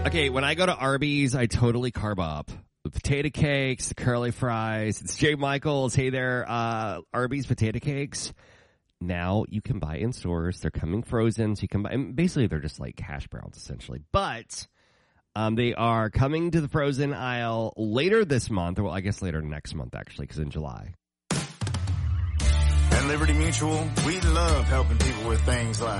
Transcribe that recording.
Okay, when I go to Arby's, I totally carb up. The potato cakes, the curly fries. It's Jay Michaels. Hey there, Arby's potato cakes. Now you can buy in stores. They're coming frozen, so you can buy. And basically, they're just like hash browns, essentially. But they are coming to the frozen aisle later this month. Or, well, I guess later next month, actually, because in July. At Liberty Mutual, we love helping people with things like